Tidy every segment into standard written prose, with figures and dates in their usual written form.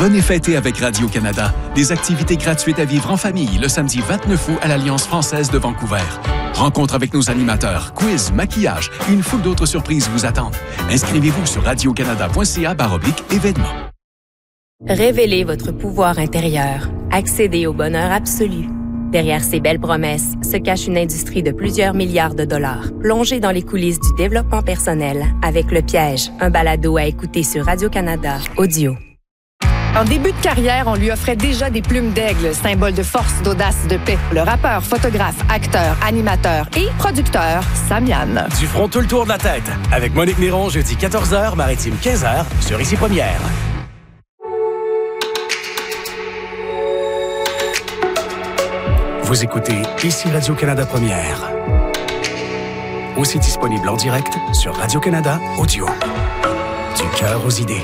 Venez fêter avec Radio-Canada. Des activités gratuites à vivre en famille le samedi 29 août à l'Alliance française de Vancouver. Rencontre avec nos animateurs, quiz, maquillage et une foule d'autres surprises vous attendent. Inscrivez-vous sur radiocanada.ca/événements. Révélez votre pouvoir intérieur. Accédez au bonheur absolu. Derrière ces belles promesses se cache une industrie de plusieurs milliards de dollars. Plongez dans les coulisses du développement personnel avec Le Piège, un balado à écouter sur Radio-Canada Audio. En début de carrière, on lui offrait déjà des plumes d'aigle, symbole de force, d'audace, de paix. Le rappeur, photographe, acteur, animateur et producteur, Samian. Du front tout le tour de la tête, avec Monique Néron, jeudi 14h, Maritime 15h, sur Ici Première. Vous écoutez Ici Radio-Canada Première. Aussi disponible en direct sur Radio-Canada Audio. Du cœur aux idées.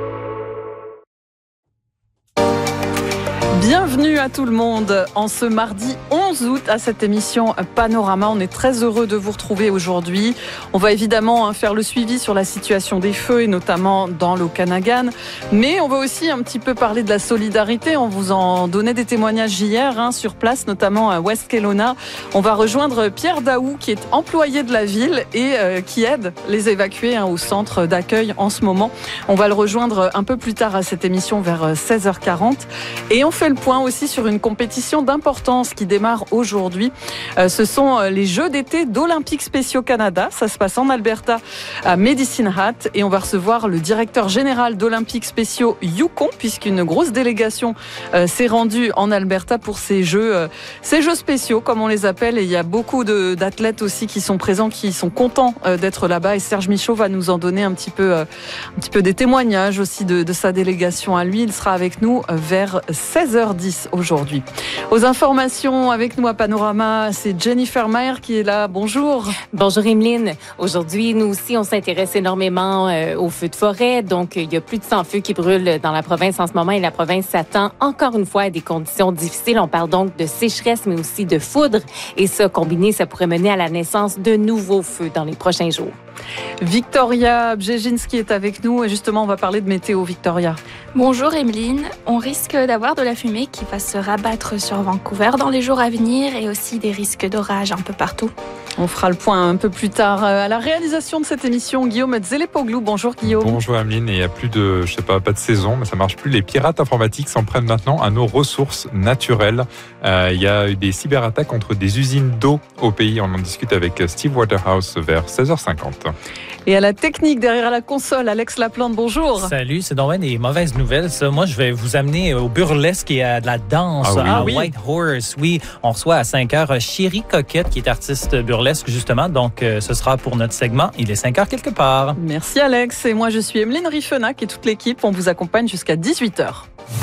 Bienvenue à tout le monde en ce mardi 11 août à cette émission Panorama. On est très heureux de vous retrouver aujourd'hui. On va évidemment faire le suivi sur la situation des feux et notamment dans l'Okanagan. Mais on va aussi un petit peu parler de la solidarité. On vous en donnait des témoignages hier sur place, notamment à West Kelowna. On va rejoindre Pierre Daou qui est employé de la ville et qui aide les évacués au centre d'accueil en ce moment. On va le rejoindre un peu plus tard à cette émission vers 16h40. Et on fait le point aussi sur une compétition d'importance qui démarre aujourd'hui. Ce sont les Jeux d'été d'Olympiques Spéciaux Canada. Ça se passe en Alberta à Medicine Hat et on va recevoir le directeur général d'Olympiques Spéciaux Yukon puisqu'une grosse délégation s'est rendue en Alberta pour ces jeux spéciaux comme on les appelle et il y a beaucoup d'athlètes aussi qui sont présents, qui sont contents d'être là-bas et Serge Michaud va nous en donner un petit peu des témoignages aussi de sa délégation à lui. Il sera avec nous vers 16h10 aujourd'hui. Aux informations avec nous à Panorama, c'est Jennifer Mayer qui est là. Bonjour. Bonjour Emeline. Aujourd'hui, nous aussi, on s'intéresse énormément aux feux de forêt. Donc, il y a plus de 100 feux qui brûlent dans la province en ce moment et la province s'attend encore une fois à des conditions difficiles. On parle donc de sécheresse, mais aussi de foudre. Et ça, combiné, ça pourrait mener à la naissance de nouveaux feux dans les prochains jours. Victoria Bjeginski est avec nous et justement, on va parler de météo. Victoria. Bonjour Emeline. On risque d'avoir de la fumée qui va se rabattre sur Vancouver dans les jours à venir et aussi des risques d'orage un peu partout. On fera le point un peu plus tard. À la réalisation de cette émission, Guillaume Zelepoglou. Bonjour Guillaume. Bonjour Emeline. Et il n'y a plus de, pas de saison, mais ça marche plus. Les pirates informatiques s'en prennent maintenant à nos ressources naturelles. Il y a eu des cyberattaques contre des usines d'eau au pays. On en discute avec Steve Waterhouse vers 16h50. Et à la technique, derrière la console, Alex Laplante, bonjour. Salut, c'est donc des mauvaises nouvelles, ça. Moi, je vais vous amener au burlesque et à de la danse à White Horse. Oui, on reçoit à 5h Chérie Coquette, qui est artiste burlesque, justement. Donc, ce sera pour notre segment. Il est 5h quelque part. Merci, Alex. Et moi, je suis Emeline Riffenac et toute l'équipe. On vous accompagne jusqu'à 18h.